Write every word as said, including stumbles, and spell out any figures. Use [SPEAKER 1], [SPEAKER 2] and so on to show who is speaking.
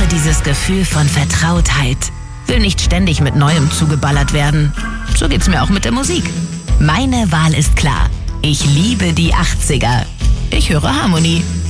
[SPEAKER 1] brauche dieses Gefühl von Vertrautheit. Will nicht ständig mit Neuem zugeballert werden. So geht's mir auch mit der Musik. Meine Wahl ist klar. Ich liebe die achtziger. Ich höre Harmonie.